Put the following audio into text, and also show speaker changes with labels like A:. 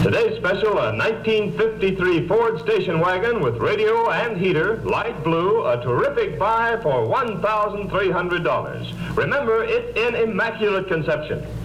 A: Today's special, a 1953 Ford station wagon with radio and heater, light blue, a terrific buy for $1,300. Remember, it's in immaculate conception.